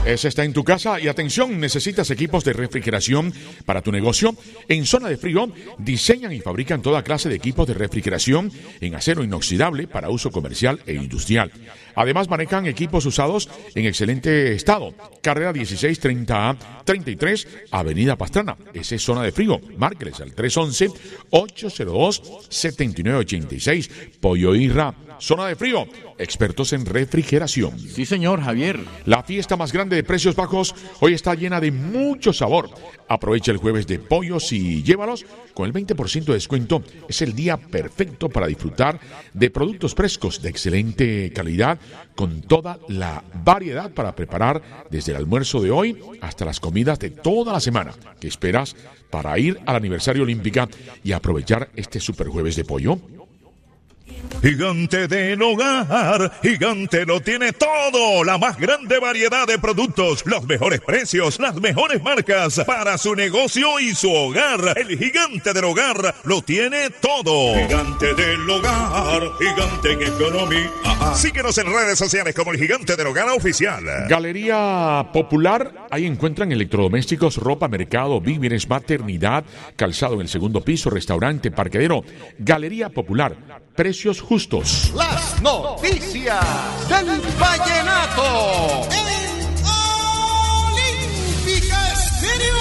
Ese está en tu casa y atención, necesitas equipos de refrigeración para tu negocio. En Zona de Frío diseñan y fabrican toda clase de equipos de refrigeración en acero inoxidable para uso comercial e industrial. Además manejan equipos usados en excelente estado. Carrera 1630A 33, Avenida Pastrana. Ese es Zona de Frío. Márqueles al 311-802-7986. Pollo Irra. Zona de Frío, expertos en refrigeración. Sí, señor Javier. La fiesta más grande de precios bajos hoy está llena de mucho sabor. Aprovecha el jueves de pollos y llévalos con el 20% de descuento. Es el día perfecto para disfrutar de productos frescos de excelente calidad con toda la variedad para preparar desde el almuerzo de hoy hasta las comidas de toda la semana. ¿Qué esperas para ir al aniversario Olímpica y aprovechar este super jueves de pollo? Gigante del Hogar, Gigante lo tiene todo, la más grande variedad de productos, los mejores precios, las mejores marcas para su negocio y su hogar. El Gigante del Hogar lo tiene todo. Gigante del Hogar, Gigante en economía. Síguenos en redes sociales como el Gigante del Hogar Oficial. Galería Popular, ahí encuentran electrodomésticos, ropa, mercado, víveres, maternidad, calzado en el segundo piso, restaurante, parqueadero. Galería Popular, precios justos. Las noticias del vallenato en Olímpica Estéreo.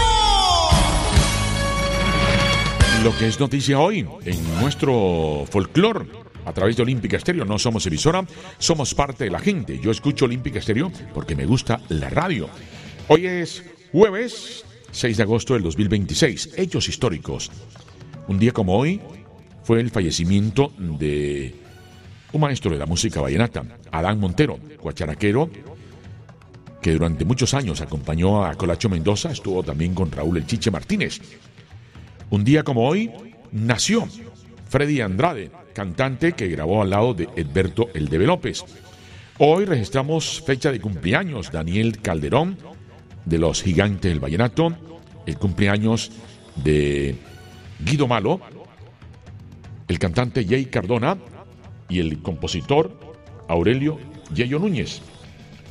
Lo que es noticia hoy en nuestro folclore a través de Olímpica Estéreo. No somos emisora, somos parte de la gente. Yo escucho Olímpica Estéreo porque me gusta la radio. Hoy es jueves 6 de agosto del 2026. Hechos históricos. Un día como hoy fue el fallecimiento de un maestro de la música vallenata, Adán Montero, guacharaquero, que durante muchos años acompañó a Colacho Mendoza, estuvo también con Raúl El Chiche Martínez. Un día como hoy nació Freddy Andrade, cantante que grabó al lado de Edberto El Debe López. Hoy registramos fecha de cumpleaños, Daniel Calderón, de los Gigantes del Vallenato, el cumpleaños de Guido Malo, el cantante Jay Cardona y el compositor Aurelio Yeyo Núñez.